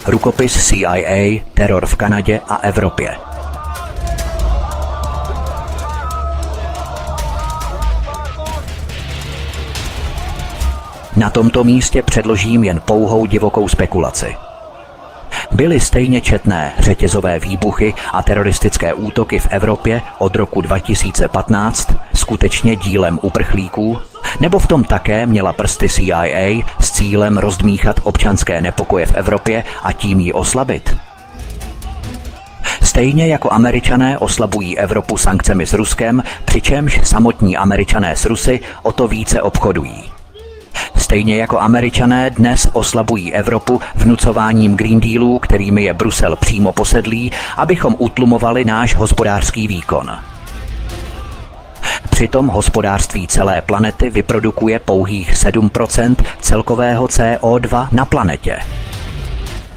Rukopis CIA, teror v Kanadě a Evropě. Na tomto místě předložím jen pouhou divokou spekulaci. Byly stejně četné řetězové výbuchy a teroristické útoky v Evropě od roku 2015 skutečně dílem uprchlíků? Nebo v tom také měla prsty CIA s cílem rozdmýchat občanské nepokoje v Evropě a tím ji oslabit? Stejně jako Američané oslabují Evropu sankcemi s Ruskem, přičemž samotní Američané s Rusy o to více obchodují. Stejně jako Američané dnes oslabují Evropu vnucováním Green Dealů, kterými je Brusel přímo posedlý, abychom utlumovali náš hospodářský výkon. Přitom hospodářství celé planety vyprodukuje pouhých 7% celkového CO2 na planetě.